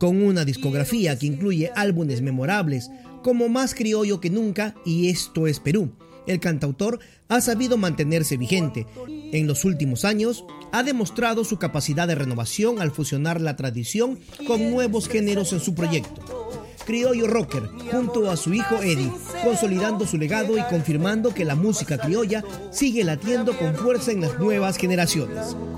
Con una discografía que incluye álbumes memorables como Más Criollo que Nunca y Esto es Perú, el cantautor ha sabido mantenerse vigente. En los últimos años ha demostrado su capacidad de renovación al fusionar la tradición con nuevos géneros en su proyecto. Criollo Rocker, junto a su hijo Eddie, consolidando su legado y confirmando que la música criolla sigue latiendo con fuerza en las nuevas generaciones.